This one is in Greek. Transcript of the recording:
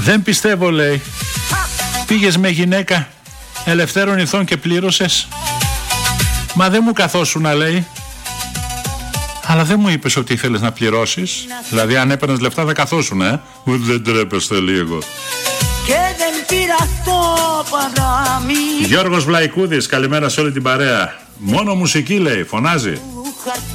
Δεν πιστεύω, λέει. Πήγες με γυναίκα ελευθέρων ηθών και πλήρωσες. Μα δεν μου καθόσουνα, λέει. Αλλά δεν μου είπες ότι ήθελες να πληρώσεις. Δηλαδή αν έπαιρνες λεφτά θα καθόσουνα, Δεν τρέπεστε λίγο. Και δεν πήρα το παραμύθι. Γιώργος Βλαϊκούδης, καλημέρα σε όλη την παρέα. Μόνο μουσική, λέει, φωνάζει.